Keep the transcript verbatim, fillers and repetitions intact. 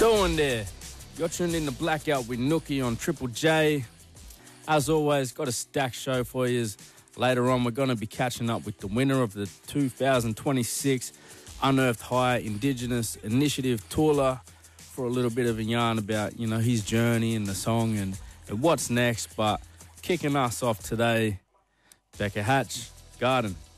Doing there? You're tuned in to Blackout with Nookie on Triple J. As always, got a stacked show for you. Later on, we're going to be catching up with the winner of the two thousand twenty-six Unearthed High Indigenous Initiative Tour for a little bit of a yarn about, you know, his journey and the song and, and what's next. But kicking us off today, Becca Hatch, Garden.